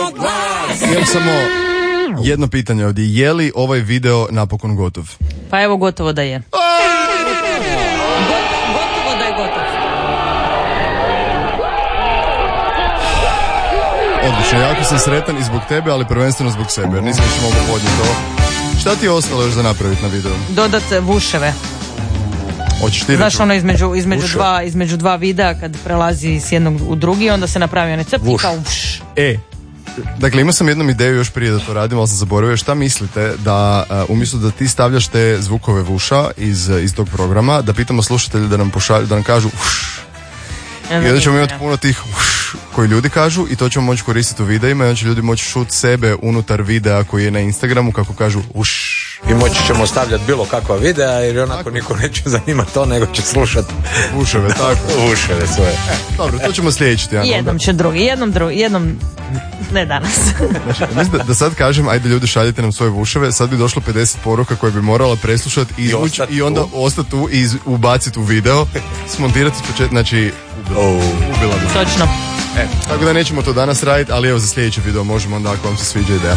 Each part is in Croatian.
Imam samo jedno pitanje ovdje. Je li ovaj video napokon gotov? Pa evo, gotovo da je. Gotovo da je gotov. Odlično, jako sam sretan i zbog tebe, ali prvenstveno zbog sebe, jer nisam još mogu podnijeti ovo. Šta ti je ostalo još za napraviti na videu? Dodate vuševe. Hoćeš ti Znaš, reći? ono između dva videa kad prelazi s jednog u drugi, onda se napravi onaj crp i kao vuš. Dakle, imao sam jednom ideju još prije da to radim, ali sam zaboravio. Šta mislite da umjesto da ti stavljaš te zvukove vuša iz tog programa, da pitamo slušatelje da nam pošalju, da nam kažu uš. I onda ćemo imati puno tih uš koji ljudi kažu i to ćemo moći koristiti u videima i onda će ljudi moći šut sebe unutar videa koji je na Instagramu kako kažu uš. I moći ćemo stavljati bilo kakva videa jer onako niko neće zanimati to, nego će slušati uševe, tako. Uševe svoje. Dobro, to ćemo sljedeći tjedan. Jednom će drugi, jednom ne danas. Znači, mislim da sad kažem, ajde ljudi šaljite nam svoje vuševe, sad bi došlo 50 poruka koje bi morala preslušati i izvući i onda ostati tu i ubaciti u video, smontirati s početka, znači ubila bi. Točno. Tako da nećemo to danas raditi, ali evo za sljedeći video možemo onda ako vam se sviđa ideja.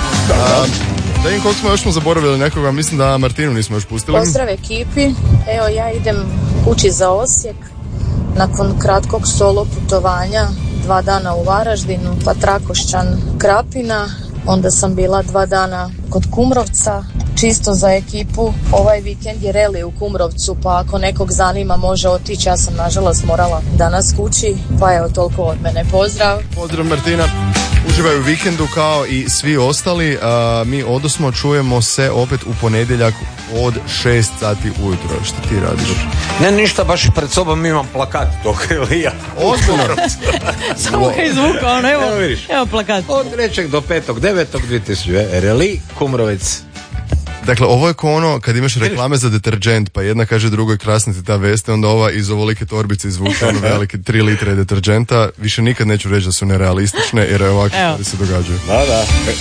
Da im koliko smo još zaboravili nekoga, mislim da Martinu nismo još pustili. Pozdrav ekipi, evo ja idem kući za Osijek nakon kratkog solo putovanja, 2 dana u Varaždinu, pa Trakošćan, Krapina, onda sam bila 2 dana kod Kumrovca, čisto za ekipu. Ovaj vikend je reli u Kumrovcu, pa ako nekog zanima može otići, ja sam nažalost morala danas kući, pa evo toliko od mene, pozdrav. Pozdrav Martina, uživaj u vikendu kao i svi ostali, mi odosmo čujemo se opet u ponedjeljak od 6 sati ujutro. Što ti radiš? Ne, ništa, baš pred sobom imam plakat tog Relija. Ozbiljno? Samo ga izvukao, ono, evo plakat. Od 3. do 5.9.2000 Reli, Kumrovec. Dakle, ovo je ko ono kad imaš reklame za deterđent, pa jedna kaže drugoj krasna ti ta veste, onda ova iz ovolike torbice izvuče ono velike 3 litre deterđenta. Više nikad neću reći da su nerealistične, jer ovakve stvari se događaju. Da. 15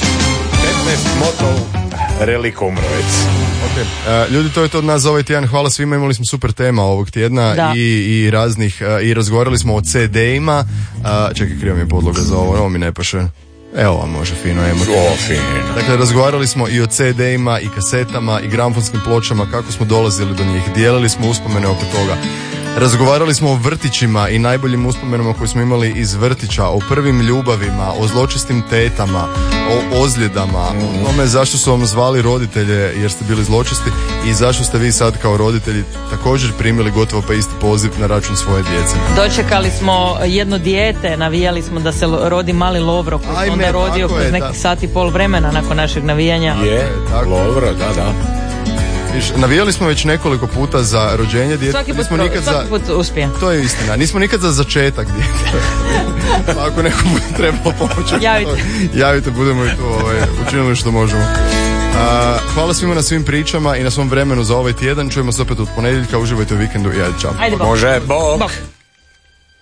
moto Reli Kumrovec. Okay. Ljudi, to je to od nas za ovaj tjedan. Hvala svima, imali smo super tema ovog tjedna i raznih, i razgovarali smo o CD-ima. Čekaj, kriva mi je podloga za ovo mi ne paše. Evo vam može fino fino. Dakle, razgovarali smo i o CD-ima i kasetama i gramofonskim pločama, kako smo dolazili do njih, dijelili smo uspomene oko toga. Razgovarali smo o vrtićima i najboljim uspomenama koje smo imali iz vrtića, o prvim ljubavima, o zločestim tetama, o ozljedama, o tome zašto su vam zvali roditelje jer ste bili zločesti i zašto ste vi sad kao roditelji također primili gotovo pa isti poziv na račun svoje djece. Dočekali smo jedno dijete, navijali smo da se rodi mali Lovro koji se onda rodio kroz nekih sat i pol vremena nakon našeg navijanja. Lovro, da. Navijali smo već nekoliko puta za rođenje djeteta. Svaki put uspije. To je istina. Nismo nikad za začetak djeteta. Pa ako nekom bude trebalo pomoći, javite, budemo i to učinili što možemo. Hvala svima na svim pričama i na svom vremenu za ovaj tjedan. Čujemo se opet od ponedjeljka. Uživajte u vikendu i ajde, čao. Ajde, bok. Može, bok.